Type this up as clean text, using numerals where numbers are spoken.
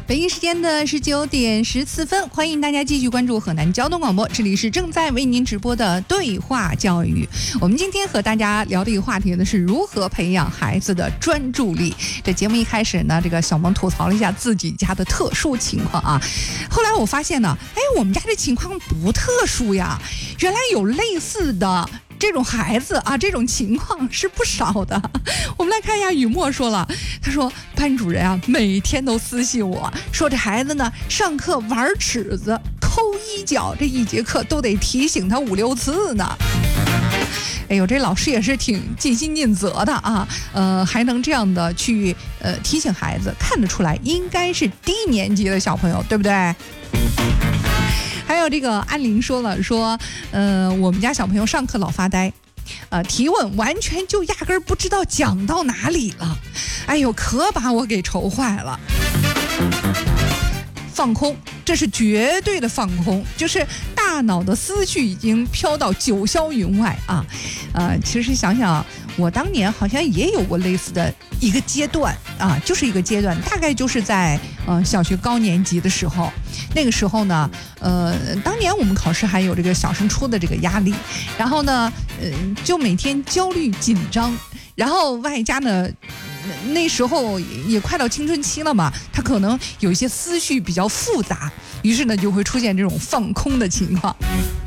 北京时间的19:14，欢迎大家继续关注河南交通广播，这里是正在为您直播的对话教育。我们今天和大家聊的一个话题呢，是如何培养孩子的专注力。这节目一开始呢，这个小萌吐槽了一下自己家的特殊情况啊。后来我发现呢，我们家这情况不特殊呀，原来有类似的这种孩子啊，这种情况是不少的。我们来看一下雨墨说了，他说班主任啊，每天都私信我说这孩子呢上课玩尺子抠衣角，这一节课都得提醒他5-6次呢。哎呦，这老师也是挺尽心尽责的啊，还能这样的去提醒孩子，看得出来应该是低年级的小朋友，对不对？还有这个安玲说了，说我们家小朋友上课老发呆，提问完全就压根儿不知道讲到哪里了，哎呦，可把我给愁坏了。放空，这是绝对的放空，就是大脑的思绪已经飘到九霄云外啊。其实想想，我当年好像也有过类似的一个阶段啊，就是一个阶段，大概就是在小学高年级的时候。那个时候呢，当年我们考试还有这个小升初的这个压力，然后呢，就每天焦虑紧张，然后外加呢，那时候也快到青春期了嘛，他可能有一些思绪比较复杂，于是呢就会出现这种放空的情况。